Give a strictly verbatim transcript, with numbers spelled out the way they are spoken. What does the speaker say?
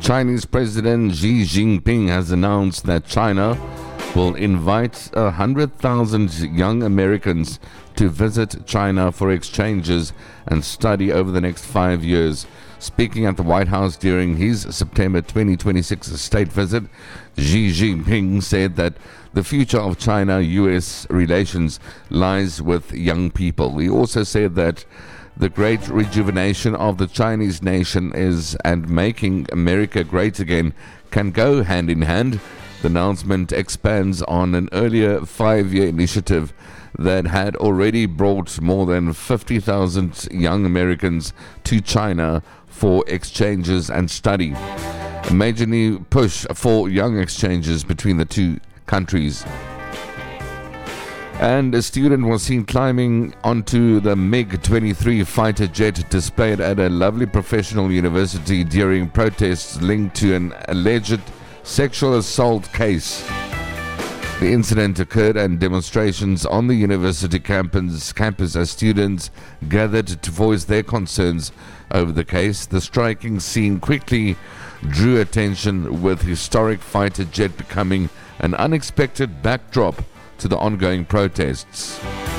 Chinese President Xi Jinping has announced that China will invite one hundred thousand young Americans to visit China for exchanges and study over the next five years. Speaking at the White House during his September twenty twenty-six state visit, Xi Jinping said that the future of China-U S relations lies with young people. He also said that the great rejuvenation of the Chinese nation is and making America great again can go hand in hand. The announcement expands on an earlier five-year initiative that had already brought more than fifty thousand young Americans to China for exchanges and study. A major new push for young exchanges between the two countries. And a student was seen climbing onto the MiG twenty-three fighter jet displayed at a lovely professional university during protests linked to an alleged sexual assault case. The incident occurred at demonstrations on the university campus, campus as students gathered to voice their concerns over the case. The striking scene quickly drew attention, with historic fighter jet becoming an unexpected backdrop to the ongoing protests.